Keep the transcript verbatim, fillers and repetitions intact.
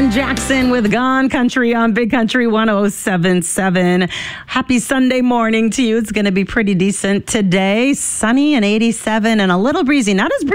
Alan Jackson with Gone Country on Big Country one oh seven point seven. Happy Sunday morning to you. It's going to be pretty decent today. Sunny and eighty-seven and a little breezy. Not as breezy